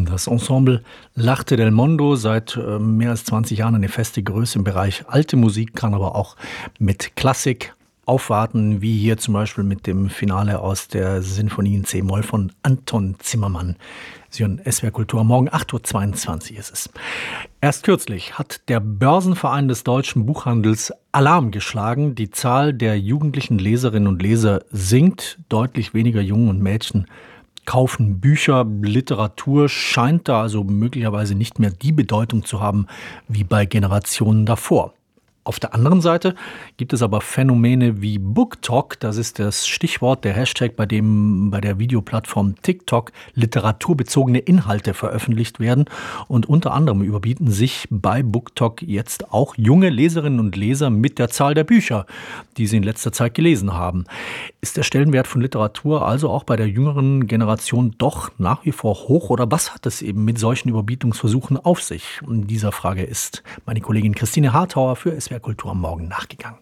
Das Ensemble L'Arte del Mondo, seit mehr als 20 Jahren eine feste Größe im Bereich alte Musik, kann aber auch mit Klassik aufwarten, wie hier zum Beispiel mit dem Finale aus der Sinfonie in C-Moll von Anton Zimmermann. Sie hören SWR Kultur, morgen 8.22 Uhr ist es. Erst kürzlich hat der Börsenverein des deutschen Buchhandels Alarm geschlagen. Die Zahl der jugendlichen Leserinnen und Leser sinkt. Deutlich weniger Jungen und Mädchen kaufen Bücher. Literatur scheint da also möglicherweise nicht mehr die Bedeutung zu haben wie bei Generationen davor. Auf der anderen Seite gibt es aber Phänomene wie BookTok, das ist das Stichwort, der Hashtag, bei dem bei der Videoplattform TikTok literaturbezogene Inhalte veröffentlicht werden. Und unter anderem überbieten sich bei BookTok jetzt auch junge Leserinnen und Leser mit der Zahl der Bücher, die sie in letzter Zeit gelesen haben. Ist der Stellenwert von Literatur also auch bei der jüngeren Generation doch nach wie vor hoch? Oder was hat es eben mit solchen Überbietungsversuchen auf sich? In dieser Frage ist meine Kollegin Christine Hartauer für SWR Kultur am Morgen nachgegangen.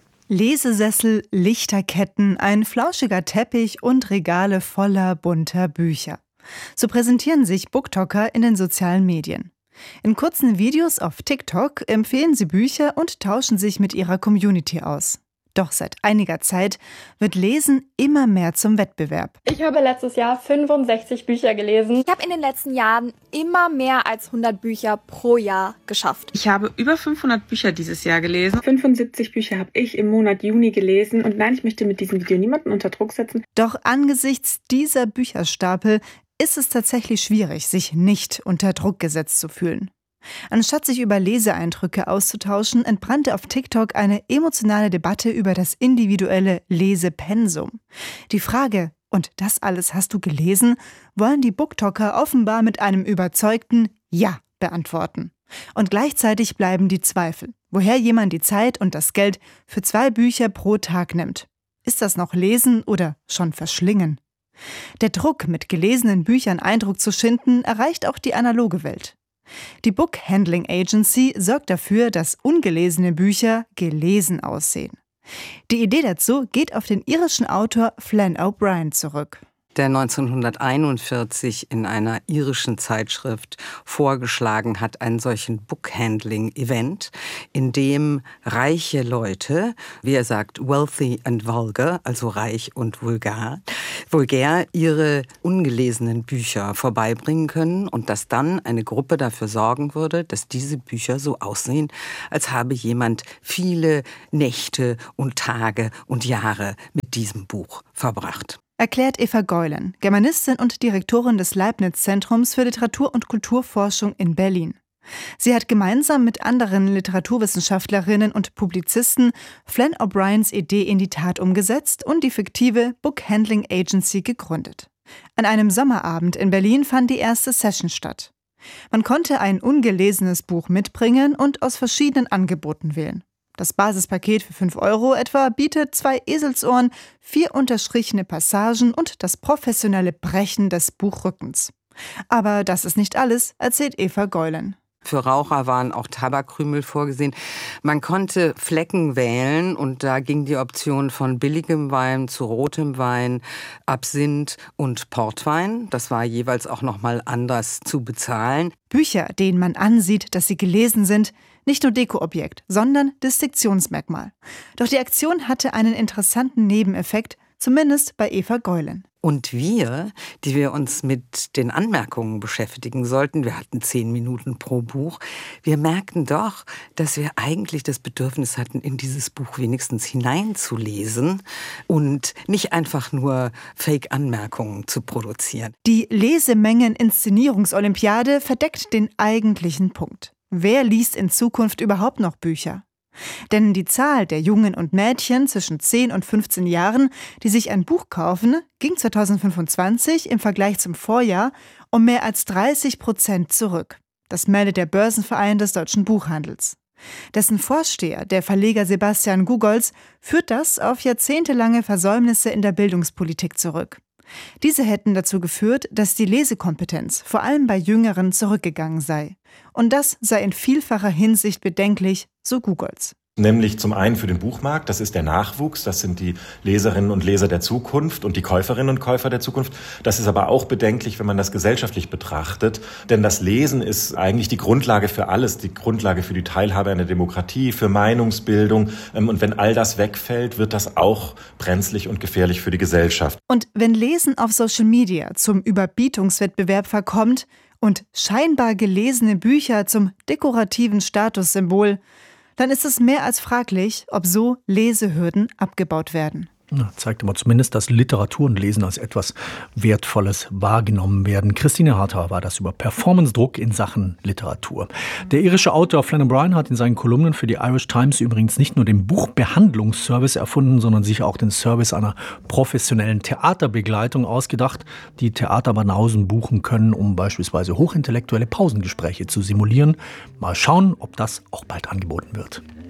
Lesesessel, Lichterketten, ein flauschiger Teppich und Regale voller bunter Bücher. So präsentieren sich BookToker in den sozialen Medien. In kurzen Videos auf TikTok empfehlen sie Bücher und tauschen sich mit ihrer Community aus. Doch seit einiger Zeit wird Lesen immer mehr zum Wettbewerb. Ich habe letztes Jahr 65 Bücher gelesen. Ich habe in den letzten Jahren immer mehr als 100 Bücher pro Jahr geschafft. Ich habe über 500 Bücher dieses Jahr gelesen. 75 Bücher habe ich im Monat Juni gelesen. Und nein, ich möchte mit diesem Video niemanden unter Druck setzen. Doch angesichts dieser Bücherstapel ist es tatsächlich schwierig, sich nicht unter Druck gesetzt zu fühlen. Anstatt sich über Leseeindrücke auszutauschen, entbrannte auf TikTok eine emotionale Debatte über das individuelle Lesepensum. Die Frage, und das alles hast du gelesen, wollen die BookToker offenbar mit einem überzeugten Ja beantworten. Und gleichzeitig bleiben die Zweifel, woher jemand die Zeit und das Geld für 2 Bücher pro Tag nimmt. Ist das noch Lesen oder schon Verschlingen? Der Druck, mit gelesenen Büchern Eindruck zu schinden, erreicht auch die analoge Welt. Die Book Handling Agency sorgt dafür, dass ungelesene Bücher gelesen aussehen. Die Idee dazu geht auf den irischen Autor Flann O'Brien zurück, der 1941 in einer irischen Zeitschrift vorgeschlagen hat, einen solchen Book-Handling-Event, in dem reiche Leute, wie er sagt, wealthy and vulgar, also reich und vulgär, ihre ungelesenen Bücher vorbeibringen können und dass dann eine Gruppe dafür sorgen würde, dass diese Bücher so aussehen, als habe jemand viele Nächte und Tage und Jahre mit diesem Buch verbracht. Erklärt Eva Geulen, Germanistin und Direktorin des Leibniz-Zentrums für Literatur- und Kulturforschung in Berlin. Sie hat gemeinsam mit anderen Literaturwissenschaftlerinnen und Publizisten Flann O'Briens Idee in die Tat umgesetzt und die fiktive Book Handling Agency gegründet. An einem Sommerabend in Berlin fand die erste Session statt. Man konnte ein ungelesenes Buch mitbringen und aus verschiedenen Angeboten wählen. Das Basispaket für 5 € etwa bietet 2 Eselsohren, 4 unterstrichene Passagen und das professionelle Brechen des Buchrückens. Aber das ist nicht alles, erzählt Eva Geulen. Für Raucher waren auch Tabakkrümel vorgesehen. Man konnte Flecken wählen und da ging die Option von billigem Wein zu rotem Wein, Absinth und Portwein. Das war jeweils auch nochmal anders zu bezahlen. Bücher, denen man ansieht, dass sie gelesen sind, nicht nur Dekoobjekt, sondern Distinktionsmerkmal. Doch die Aktion hatte einen interessanten Nebeneffekt, zumindest bei Eva Geulen. Und wir, die wir uns mit den Anmerkungen beschäftigen sollten, wir hatten 10 Minuten pro Buch, wir merkten doch, dass wir eigentlich das Bedürfnis hatten, in dieses Buch wenigstens hineinzulesen und nicht einfach nur Fake-Anmerkungen zu produzieren. Die Lesemengen-Inszenierungsolympiade verdeckt den eigentlichen Punkt. Wer liest in Zukunft überhaupt noch Bücher? Denn die Zahl der Jungen und Mädchen zwischen 10 und 15 Jahren, die sich ein Buch kaufen, ging 2025 im Vergleich zum Vorjahr um mehr als 30% zurück. Das meldet der Börsenverein des deutschen Buchhandels. Dessen Vorsteher, der Verleger Sebastian Gugolz, führt das auf jahrzehntelange Versäumnisse in der Bildungspolitik zurück. Diese hätten dazu geführt, dass die Lesekompetenz vor allem bei Jüngeren zurückgegangen sei. Und das sei in vielfacher Hinsicht bedenklich, so Gugolz. Nämlich zum einen für den Buchmarkt, das ist der Nachwuchs, das sind die Leserinnen und Leser der Zukunft und die Käuferinnen und Käufer der Zukunft. Das ist aber auch bedenklich, wenn man das gesellschaftlich betrachtet. Denn das Lesen ist eigentlich die Grundlage für alles, die Grundlage für die Teilhabe an der Demokratie, für Meinungsbildung. Und wenn all das wegfällt, wird das auch brenzlig und gefährlich für die Gesellschaft. Und wenn Lesen auf Social Media zum Überbietungswettbewerb verkommt und scheinbar gelesene Bücher zum dekorativen Statussymbol, dann ist es mehr als fraglich, ob so Lesehürden abgebaut werden. Zeigt aber zumindest, dass Literatur und Lesen als etwas Wertvolles wahrgenommen werden. Christine Hartauer war das über Performance-Druck in Sachen Literatur. Der irische Autor Flann O'Brien hat in seinen Kolumnen für die Irish Times übrigens nicht nur den Buchbehandlungsservice erfunden, sondern sich auch den Service einer professionellen Theaterbegleitung ausgedacht, die Theaterbanausen buchen können, um beispielsweise hochintellektuelle Pausengespräche zu simulieren. Mal schauen, ob das auch bald angeboten wird.